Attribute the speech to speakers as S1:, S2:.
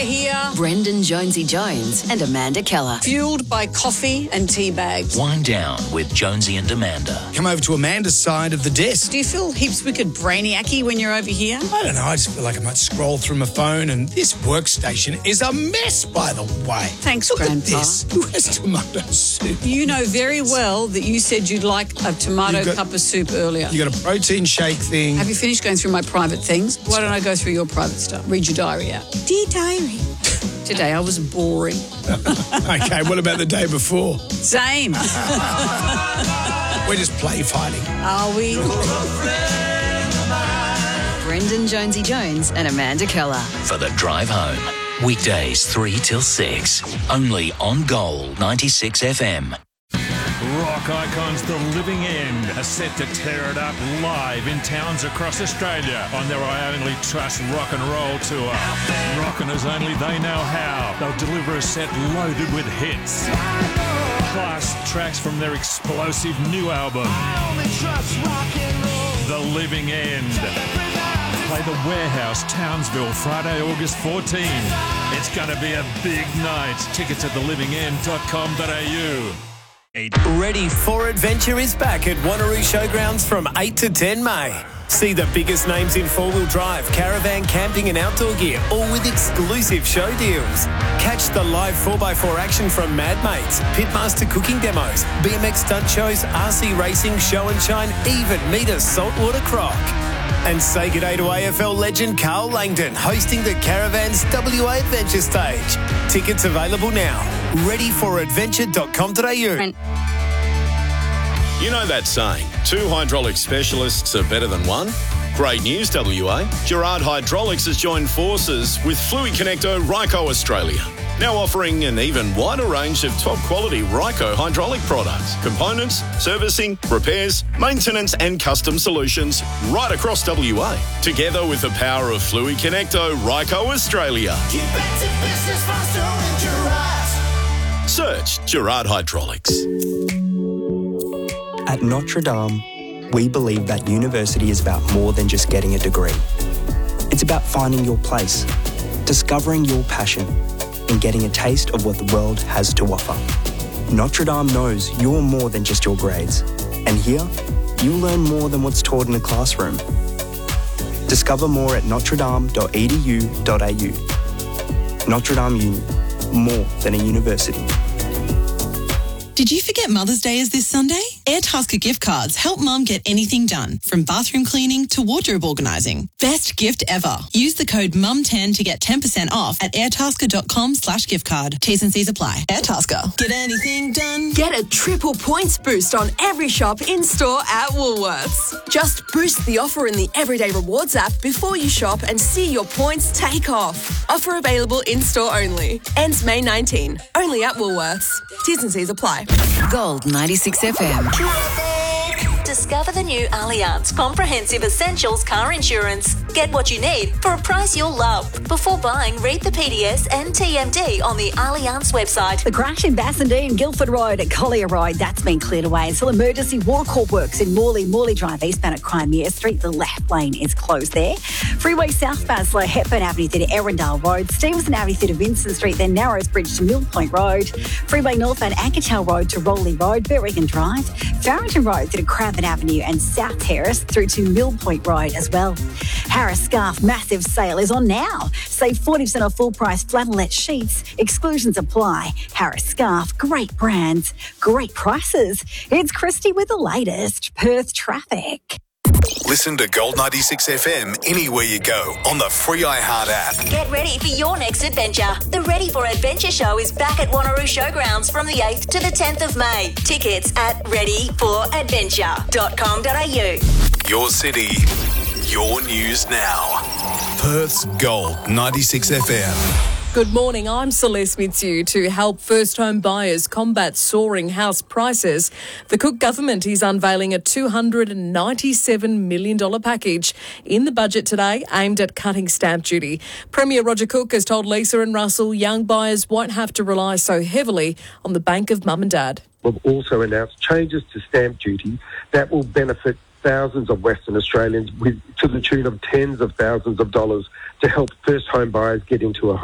S1: here.
S2: Brendan Jonesy Jones and Amanda Keller.
S1: Fueled by coffee and tea bags.
S3: Wind down with Jonesy and Amanda.
S4: Come over to Amanda's side of the desk.
S1: Do you feel heaps wicked brainiac-y when you're over here?
S4: I don't know, I just feel like I might scroll through my phone, and this workstation is a mess, by the way.
S1: Thanks,
S4: Look
S1: Grandpa.
S4: at this. Who has tomato soup?
S1: You know very well that you said you'd like a tomato cup of soup earlier.
S4: You got a protein shake thing.
S1: Have you finished going through my private things? Why don't I go through your private stuff? Read your diary out. Dear diary. Today I was boring.
S4: Okay, what about the day before?
S1: Same.
S4: We're just play fighting.
S1: Are we?
S2: Brendan Jonesy Jones and Amanda Keller.
S3: For the drive home. Weekdays 3 till 6. Only on Gold 96 FM.
S5: Rock icons The Living End are set to tear it up live in towns across Australia on their I Only Trust Rock and Roll tour. Rockin' as only they know how. They'll deliver a set loaded with hits. Plus tracks from their explosive new album, The Living End. Play the Warehouse, Townsville, Friday, August 14. It's going to be a big night. Tickets at thelivingend.com.au.
S6: Ready for Adventure is back at Wanneroo Showgrounds from 8 to 10 May. See the biggest names in four-wheel drive, caravan, camping and outdoor gear, all with exclusive show deals. Catch the live 4x4 action from Mad Mates, Pitmaster cooking demos, BMX stunt shows, RC racing, show and shine, even meet a saltwater croc. And say g'day to AFL legend Carl Langdon, hosting the Caravans WA Adventure Stage. Tickets available now. readyforadventure.com.au.
S7: You know that saying, 2 hydraulic specialists are better than one? Great news, WA. Gerard Hydraulics has joined forces with Fluid Connecto Ryco Australia. Now offering an even wider range of top-quality Ryco hydraulic products, components, servicing, repairs, maintenance and custom solutions right across WA. Together with the power of Fluid Connecto Ryco Australia.
S8: Get back to business faster in Gerard.
S7: Search Gerard Hydraulics.
S9: At Notre Dame, we believe that university is about more than just getting a degree. It's about finding your place, discovering your passion, and getting a taste of what the world has to offer. Notre Dame knows you're more than just your grades, and here, you'll learn more than what's taught in a classroom. Discover more at notredame.edu.au. Notre Dame Uni, more than a university.
S10: Did you forget Mother's Day is this Sunday? Airtasker gift cards help Mum get anything done, from bathroom cleaning to wardrobe organising. Best gift ever. Use the code MUM10 to get 10% off at airtasker.com/giftcard. T's and C's apply. Airtasker. Get anything done.
S11: Get a triple points boost on every shop in-store at Woolworths. Just boost the offer in the Everyday Rewards app before you shop and see your points take off. Offer available in-store only. Ends May 19. Only at Woolworths. T's and C's apply.
S2: Gold 96 FM.
S12: Discover the new Allianz Comprehensive Essentials car insurance. Get what you need for a price you'll love. Before buying, read the PDS and TMD on the Allianz website.
S13: The crash in Bassendean, Guildford Road at Collier Road, that's been cleared away until emergency water core works in Morley Drive eastbound at Crimea Street. The left lane is closed there. Freeway South Basler, Hepburn Avenue through to Erindale Road, Stevenson Avenue through to Vincent Street, then Narrows Bridge to Mill Point Road. Freeway northbound Ankertown Road to Rowley Road, Berwigan Drive, Farrington Road through to Craven Avenue and South Terrace through to Mill Point Road as well. Harris Scarf massive sale is on now. Save 40% off full price flannelette sheets. Exclusions apply. Harris Scarf, great brands, great prices. It's Christy with the latest Perth traffic.
S14: Listen to Gold 96 FM anywhere you go on the free iHeart app.
S12: Get ready for your next adventure. The Ready for Adventure show is back at Wanneroo Showgrounds from the 8th to the 10th of May. Tickets at readyforadventure.com.au.
S14: Your city, your news now. Perth's Gold 96 FM.
S15: Good morning, I'm Celeste Mitsu. To help first-home buyers combat soaring house prices, the Cook government is unveiling a $297 million package in the budget today aimed at cutting stamp duty. Premier Roger Cook has told Lisa and Russell young buyers won't have to rely so heavily on the bank of mum and dad.
S16: We've also announced changes to stamp duty that will benefit thousands of Western Australians to the tune of tens of thousands of dollars to help first home buyers get into a home.